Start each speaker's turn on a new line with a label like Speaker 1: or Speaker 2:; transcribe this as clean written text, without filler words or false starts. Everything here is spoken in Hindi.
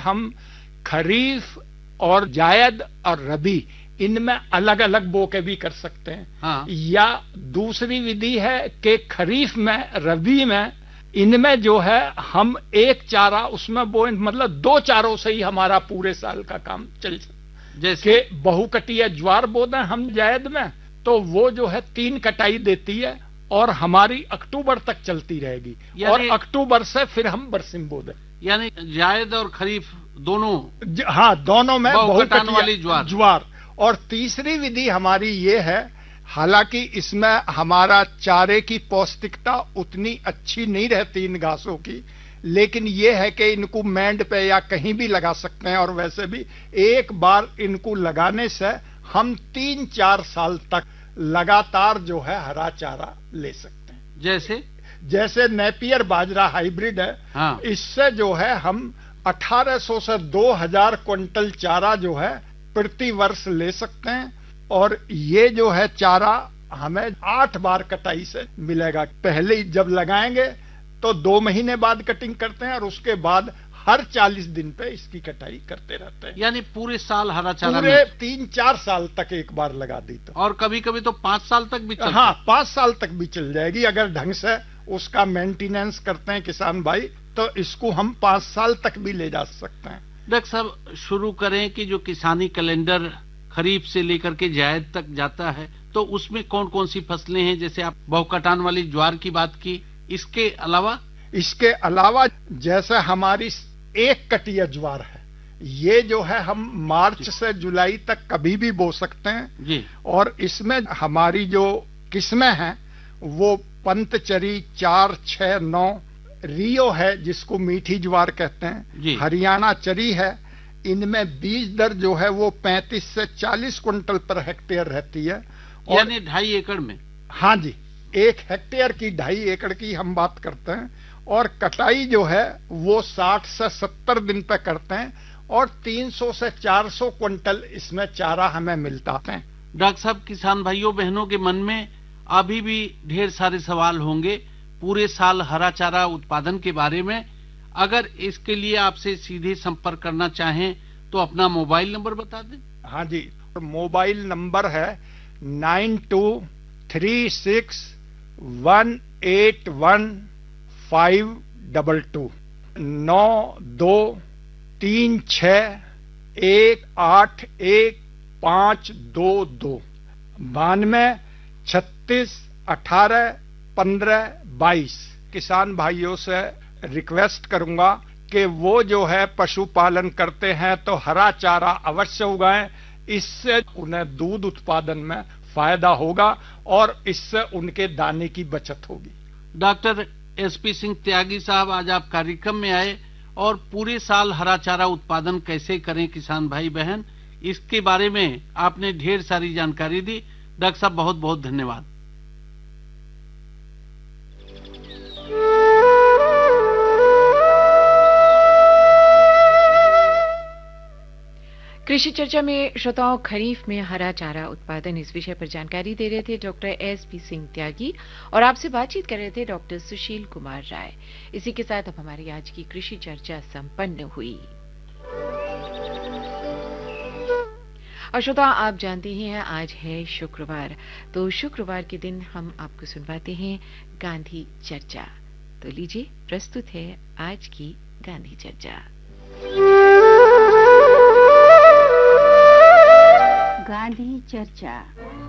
Speaker 1: हम खरीफ और जायद और रबी इनमें अलग अलग बो के भी कर सकते हैं।
Speaker 2: हाँ।
Speaker 1: या दूसरी विधि है कि खरीफ में, रबी में, इनमें जो है हम एक चारा उसमें बो, मतलब 2 चारों से ही हमारा पूरे साल का काम चल सकता।
Speaker 2: जैसे
Speaker 1: बहुकटीय ज्वार बो दें हम जायद में, तो वो जो है 3 कटाई देती है और हमारी अक्टूबर तक चलती रहेगी, और अक्टूबर से फिर हम बरसिम बो दें।
Speaker 2: यानी जायद और खरीफ दोनों?
Speaker 1: हाँ, दोनों में
Speaker 2: बहुकटान वाली
Speaker 1: ज्वार। और तीसरी विधि हमारी ये है, हालांकि इसमें हमारा चारे की पौष्टिकता उतनी अच्छी नहीं रहती इन घासों की, लेकिन ये है कि इनको मैंड पे या कहीं भी लगा सकते हैं, और वैसे भी एक बार इनको लगाने से हम 3-4 साल तक लगातार जो है हरा चारा ले सकते हैं। जैसे नेपियर बाजरा हाइब्रिड है।
Speaker 2: हाँ।
Speaker 1: इससे जो है हम 1800 से 2000 क्विंटल चारा जो है प्रति वर्ष ले सकते हैं, और ये जो है चारा हमें 8 बार कटाई से मिलेगा। पहले जब लगाएंगे तो 2 महीने बाद कटिंग करते हैं, और उसके बाद हर 40 दिन पे इसकी कटाई करते रहते हैं।
Speaker 2: यानी पूरे साल हरा चारा?
Speaker 1: पूरे 3-4 साल तक एक बार लगा दी तो।
Speaker 2: और कभी कभी तो 5 साल तक भी चल?
Speaker 1: हाँ, 5 साल तक भी चल जाएगी अगर ढंग से उसका मेंटेनेंस करते हैं किसान भाई, तो इसको हम 5 साल तक भी ले जा सकते हैं।
Speaker 2: डॉक्टर साहब, शुरू करें कि जो किसानी कैलेंडर खरीफ से लेकर के जायद तक जाता है, तो उसमें कौन कौन सी फसलें हैं? जैसे आप बहुकटान वाली ज्वार की बात की, इसके अलावा जैसे हमारी 1 कटीय ज्वार है, ये जो है हम मार्च से जुलाई तक कभी भी बो सकते हैं जी।
Speaker 1: और इसमें हमारी जो किस्में हैं वो पंतचरी 4, 6, 9, रियो है जिसको मीठी ज्वार कहते हैं, हरियाणा चरी है। इनमें बीज दर जो है वो 35 से 40 क्विंटल पर हेक्टेयर रहती है।
Speaker 2: यानी 2.5 एकड़ में?
Speaker 1: हाँ जी, 1 हेक्टेयर की 2.5 एकड़ की हम बात करते हैं। और कटाई जो है वो 60 से 70 दिन पे करते हैं, और 300 से 400 क्विंटल इसमें चारा हमें मिलता है।
Speaker 2: डॉक्टर साहब, किसान भाइयों बहनों के मन में अभी भी ढेर सारे सवाल होंगे पूरे साल हरा चारा उत्पादन के बारे में। अगर इसके लिए आपसे सीधे संपर्क करना चाहें तो अपना मोबाइल नंबर बता दें।
Speaker 1: हाँ जी, मोबाइल नंबर है 9236181522 9236181522 9236181522। किसान भाइयों से रिक्वेस्ट करूंगा कि वो जो है पशुपालन करते हैं तो हरा चारा अवश्य उगाएं, इससे उन्हें दूध उत्पादन में फायदा होगा और इससे उनके दाने की बचत होगी।
Speaker 2: डॉक्टर एसपी सिंह त्यागी साहब, आज आप कार्यक्रम में आए और पूरे साल हरा चारा उत्पादन कैसे करें किसान भाई बहन, इसके बारे में आपने ढेर सारी जानकारी दी। डॉक्टर साहब, बहुत बहुत धन्यवाद।
Speaker 3: कृषि चर्चा में श्रोताओं, खरीफ में हरा चारा उत्पादन, इस विषय पर जानकारी दे रहे थे डॉक्टर एसपी सिंह त्यागी, और आपसे बातचीत कर रहे थे डॉक्टर सुशील कुमार राय। इसी के साथ अब हमारी आज की कृषि चर्चा संपन्न हुई। और श्रोता, आप जानते ही हैं आज है शुक्रवार, तो शुक्रवार के दिन हम आपको सुनवाते हैं गांधी चर्चा। तो लीजिए, प्रस्तुत है आज की गांधी चर्चा।
Speaker 4: गांधी चर्चा।